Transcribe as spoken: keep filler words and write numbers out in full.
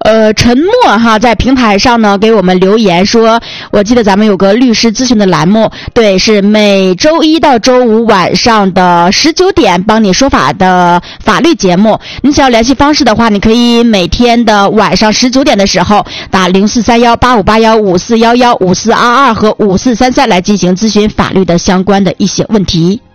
呃，沉默哈，在平台上呢给我们留言说，我记得咱们有个律师咨询的栏目，对，是每周一到周五晚上的十九点帮你说法的法律节目。你想要联系方式的话，你可以每天的晚上十九点的时候打零四三幺八五八幺五四幺幺五四二二和五四三三来进行咨询法律的相关的一些问题。